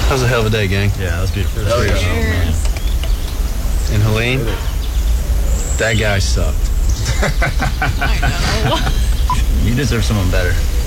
That was a hell of a day, gang. Yeah, that was beautiful. Hell yeah. Cheers. And Helene, that guy sucked. I know. You deserve someone better.